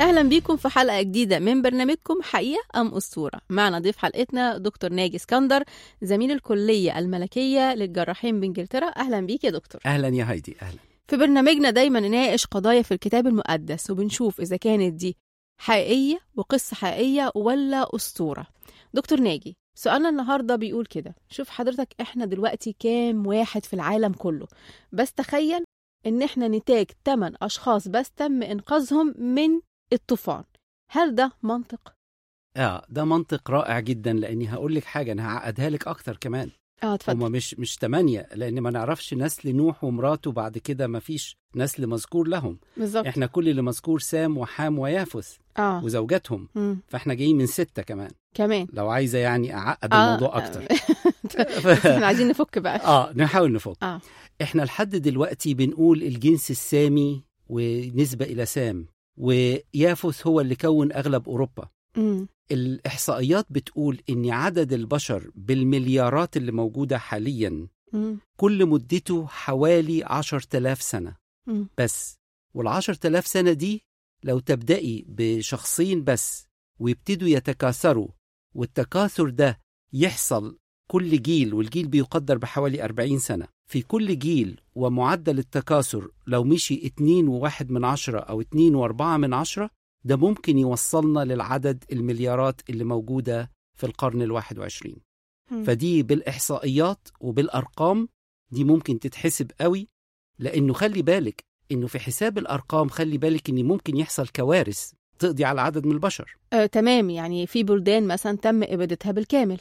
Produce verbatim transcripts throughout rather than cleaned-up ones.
أهلا بيكم في حلقة جديدة من برنامجكم حقيقة أم أسطورة. معنا ضيف حلقتنا دكتور ناجي اسكندر، زميل الكلية الملكية للجراحين بإنجلترا. أهلا بيك يا دكتور. أهلا يا هايدي. أهلا. في برنامجنا دايما نناقش قضايا في الكتاب المقدس وبنشوف إذا كانت دي حقيقية وقصة حقيقية ولا أسطورة. دكتور ناجي، سؤالنا النهاردة بيقول كده: شوف حضرتك، إحنا دلوقتي كام واحد في العالم كله، بس تخيل إن إحنا نتاج ثمان أشخاص بس تم إنقاذهم من الطوفان. هل ده منطق؟ اه ده منطق رائع جدا، لاني هقول لك حاجه انا هعقدها لك اكتر كمان. اه اتفضل. هما مش مش ثمانية، لان ما نعرفش نسل نوح ومراته، بعد كده ما فيش نسل مذكور لهم. بالظبط. احنا كل اللي مذكور سام وحام ويافث اه وزوجاتهم. مم. فاحنا جايين من ستة كمان كمان لو عايزه يعني اعقد آه. الموضوع اكتر. احنا عايزين نفك بقى. اه نحاول نفك. اه احنا لحد دلوقتي بنقول الجنس السامي ونسبه الى سام، ويافث هو اللي كون أغلب أوروبا. مم. الإحصائيات بتقول إن عدد البشر بالمليارات اللي موجودة حالياً مم. كل مدته حوالي عشر تلاف سنة مم. بس. والعشر تلاف سنة دي لو تبدأي بشخصين بس ويبتدوا يتكاثروا، والتكاثر ده يحصل كل جيل، والجيل بيقدر بحوالي أربعين سنة في كل جيل، ومعدل التكاثر لو مشي اتنين وواحد من عشرة أو اتنين واربعة من عشرة، ده ممكن يوصلنا للعدد المليارات اللي موجودة في القرن الواحد وعشرين. مم. فدي بالإحصائيات وبالأرقام دي ممكن تتحسب قوي، لأنه خلي بالك إنه في حساب الأرقام خلي بالك إن ممكن يحصل كوارث تقضي على عدد من البشر. آه، تمام. يعني في بلدان مثلا تم إبادتها بالكامل،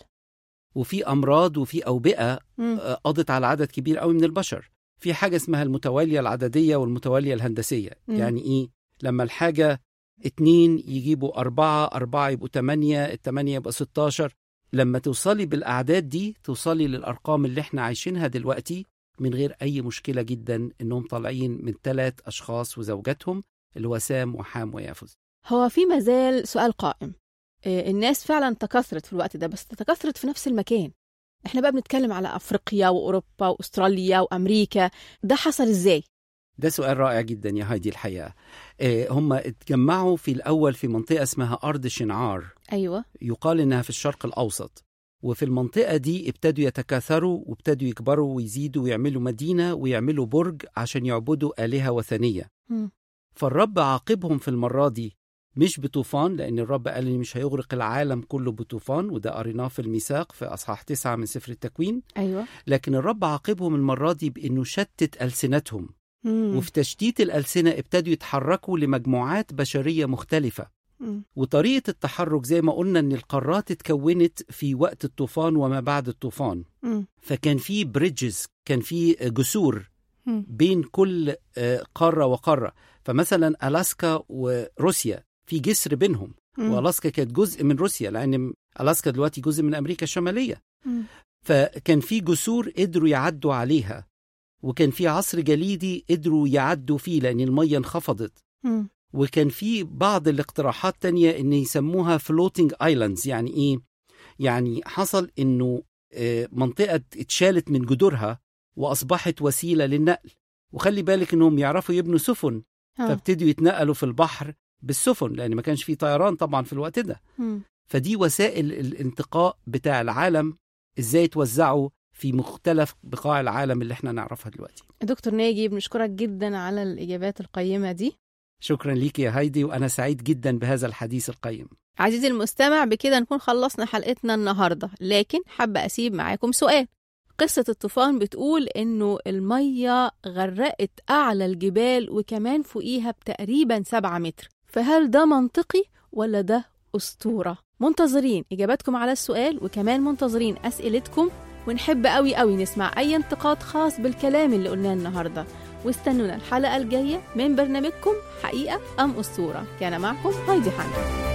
وفي أمراض وفي أوبئة مم. قضت على عدد كبير قوي من البشر. في حاجة اسمها المتوالية العددية والمتوالية الهندسية. مم. يعني إيه؟ لما الحاجة اتنين يجيبوا أربعة، أربعة يبقوا تمانية، التمانية يبقى ستاشر. لما توصلي بالأعداد دي توصلي للأرقام اللي احنا عايشينها دلوقتي من غير أي مشكلة جدا، إنهم طالعين من ثلاث أشخاص وزوجاتهم اللي هو سام وحام ويافث. هو في مازال سؤال قائم. آه، الناس فعلا تكاثرت في الوقت ده، بس تكاثرت في نفس المكان. احنا بقى بنتكلم على أفريقيا وأوروبا وأستراليا وأمريكا، ده حصل إزاي؟ ده سؤال رائع جدا يا هايدي. الحقيقة اه هم اتجمعوا في الأول في منطقة اسمها أرض شنعار. أيوة. يقال إنها في الشرق الأوسط. وفي المنطقة دي ابتدوا يتكاثروا وابتدوا يكبروا ويزيدوا ويعملوا مدينة ويعملوا برج عشان يعبدوا آلهة وثنية. م. فالرب عاقبهم في المرة دي مش بطوفان، لأن الرب قال إن مش هيغرق العالم كله بطوفان، وده قريناه في الميثاق في أصحاح تسعة من سفر التكوين. أيوة. لكن الرب عاقبهم المرة دي بإنه شتت ألسنتهم. م. وفي تشتيت الألسنة ابتدوا يتحركوا لمجموعات بشرية مختلفة. م. وطريقة التحرك زي ما قلنا إن القارات اتكونت في وقت الطوفان وما بعد الطوفان. م. فكان في بريدجز، كان في جسور م. بين كل قارة وقارة. فمثلا ألاسكا وروسيا في جسر بينهم، م. وألاسكا كانت جزء من روسيا، لأن ألاسكا دلوقتي جزء من أمريكا الشمالية. م. فكان في جسور قدروا يعدوا عليها، وكان في عصر جليدي قدروا يعدوا فيه لأن المية انخفضت. م. وكان في بعض الاقتراحات تانية إن يسموها floating islands. يعني إيه؟ يعني حصل إنه منطقة اتشالت من جذورها وأصبحت وسيلة للنقل. وخلي بالك إنهم يعرفوا يبنوا سفن، فابتدوا يتنقلوا في البحر بالسفن، لأن ما كانش في طيران طبعا في الوقت ده. م. فدي وسائل الانتقاء بتاع العالم إزاي توزعوا في مختلف بقاع العالم اللي احنا نعرفها دلوقتي. دكتور ناجي، بنشكرك جدا على الإجابات القيمة دي. شكرا ليك يا هايدي، وأنا سعيد جدا بهذا الحديث القيم. عزيزي المستمع، بكده نكون خلصنا حلقتنا النهاردة، لكن حابة أسيب معاكم سؤال. قصة الطوفان بتقول إنه المية غرقت أعلى الجبال وكمان فوقيها بتقريبا سبعة متر، فهل ده منطقي ولا ده أسطورة؟ منتظرين إجاباتكم على السؤال، وكمان منتظرين أسئلتكم، ونحب قوي قوي نسمع أي انتقاد خاص بالكلام اللي قلناه النهاردة. واستنونا الحلقة الجاية من برنامجكم حقيقة أم أسطورة. كان معكم هايدي حنا.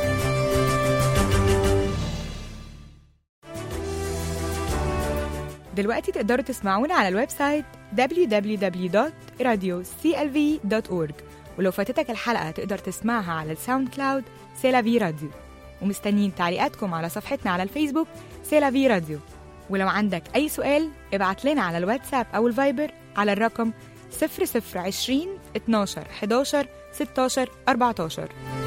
دلوقتي تقدروا تسمعونا على الويب سايت دبليو دبليو دبليو دوت راديو سي إل في دوت أورج، ولو فاتتك الحلقة تقدر تسمعها على الساوند كلاود سيلافي راديو. ومستنيين تعليقاتكم على صفحتنا على الفيسبوك سيلافي راديو. ولو عندك أي سؤال ابعت لنا على الواتساب أو الفايبر على الرقم صفر صفر عشرين اتناشر حداشر ستاشر أربعتاشر.